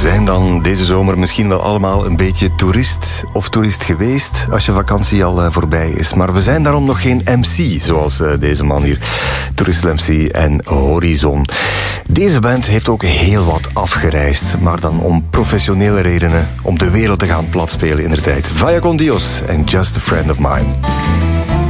zijn dan deze zomer misschien wel allemaal een beetje toerist geweest als je vakantie al voorbij is. Maar we zijn daarom nog geen MC, zoals deze man hier. Tourist MC en Horizon. Deze band heeft ook heel wat afgereisd, maar dan om professionele redenen, om de wereld te gaan platspelen indertijd. Vaya con Dios en Just a Friend of Mine.